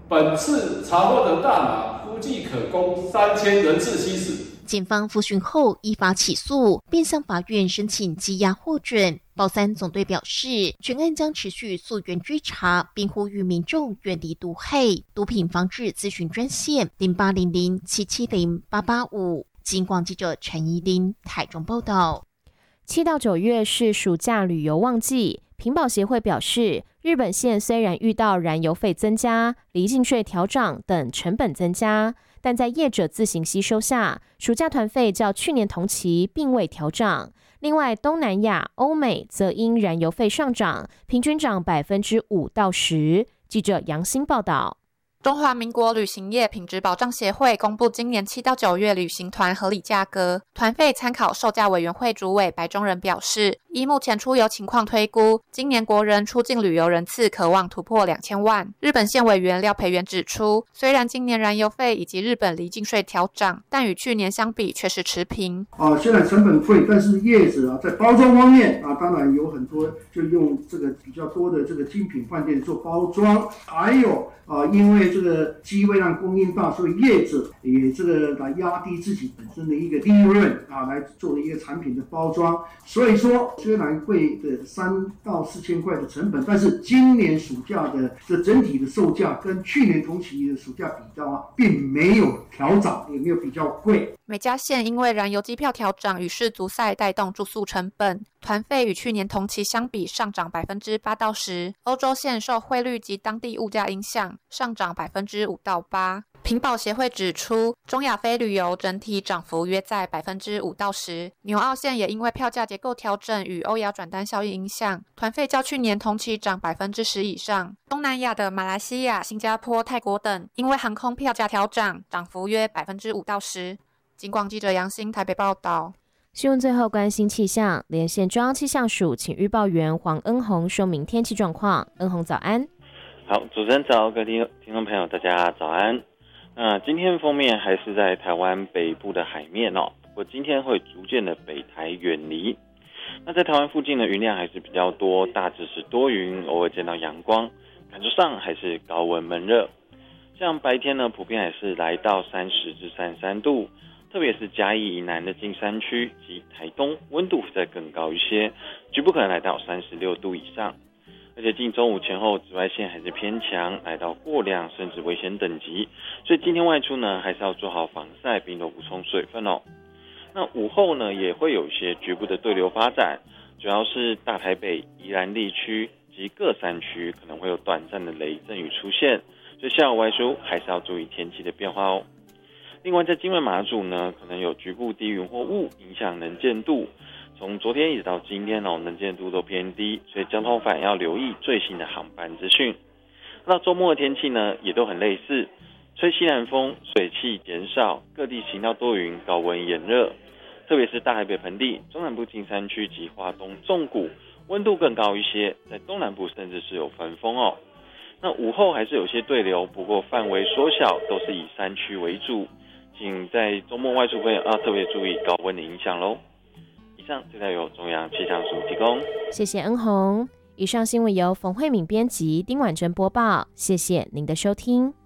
本次查获的大麻估计可供3000人次吸食。 检方复讯后依法起诉，并向法院申请羁押获准。保三总队表示，全案将持续溯源追查，并呼吁民众远离毒害。毒品防治咨询专线0800770885。警广记者陈怡琳台中报道。 7到9月是暑假旅游旺季，屏保协会表示，日本县虽然遇到燃油费增加、离境税调涨等成本增加，但在业者自行吸收下，暑假团费较去年同期并未调涨。另外，东南亚、欧美则因燃油费上涨，平均涨5%到10%。记者杨欣报道。 中华民国旅行业品质保障协会公布今年7到9月旅行团合理价格，团费参考售价委员会主委白中仁表示，依目前出游情况推估，今年国人出境旅游人次可望突破2000万。日本县委员廖培元指出，虽然今年燃油费以及日本离境税调涨，但与去年相比却是持平。 虽然成本贵，但是业者在包装方面当然有很多就用这个比较多的这个精品饭店做包装，还有因为这个机会让供应大，所以业者也这个来压低自己本身的一个利润来做一个产品的包装。所以说，虽然贵的3到4千块的成本，但是今年暑假的这整体的售价跟去年同期的暑假比较并没有调涨，也没有比较贵。 每家县因为燃油机票调涨与世足赛带动住宿成本，团费与去年同期相比上涨8%到10%。欧洲线受汇率及当地物价影响，上涨5%到8%。屏保协会指出，中亚非旅游整体涨幅约在5%到10%。纽澳线也因为票价结构调整与欧亚转单效应影响，团费较去年同期涨10%以上。东南亚的马来西亚、新加坡、泰国等，因为航空票价调涨，涨幅约5%到10%。警广记者杨欣台北报道。 新闻最后关心气象，连线中央气象署请预报员黄恩宏说明天气状况。恩宏早安。 好，主持人早，各位听众朋友大家早安。今天封面还是在台湾北部的海面不过今天会逐渐的北台远离。那在台湾附近的云量还是比较多，大致是多云，偶尔见到阳光，感觉上还是高温闷热。像白天呢，普遍还是来到30至33度，特别是嘉义以南的近山区及台东，温度会再更高一些，局部可能来到36度以上。而且近中午前后紫外线还是偏强，来到过量甚至危险等级，所以今天外出呢还是要做好防晒，并多补充水分那午后呢也会有一些局部的对流发展，主要是大台北、宜兰地区及各山区可能会有短暂的雷阵雨出现，所以下午外出还是要注意天气的变化另外在金门马祖呢，可能有局部低云或雾影响能见度，从昨天一直到今天能见度都偏低，所以交通反要留意最新的航班资讯。那周末的天气呢也都很类似，吹西南风，水汽减少，各地晴到多云，高温炎热，特别是大台北盆地、中南部近山区及花东纵谷，温度更高一些，在东南部甚至是有焚风那午后还是有些对流，不过范围缩小，都是以山区为主，请在周末外出朋友特别注意高温的影响咯。以上资料由中央气象署提供， 谢谢恩宏。以上新闻由冯慧敏编辑，丁婉珍播报，谢谢您的收听。